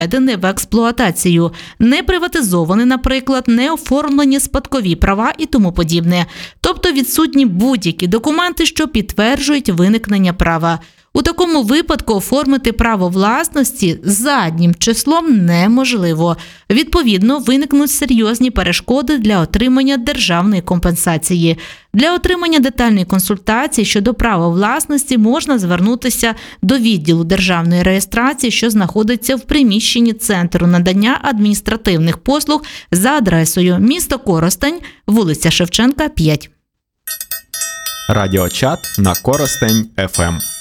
введені в експлуатацію, не приватизовані, наприклад, не оформлені спадкові права і тому подібне. Тобто відсутні будь-які документи, що підтверджують виникнення права. У такому випадку оформити право власності заднім числом неможливо. Відповідно, виникнуть серйозні перешкоди для отримання державної компенсації. Для отримання детальної консультації щодо права власності можна звернутися до відділу державної реєстрації, що знаходиться в приміщенні Центру надання адміністративних послуг за адресою місто Коростень, вулиця Шевченка, 5. Радіочат на Коростень ФМ.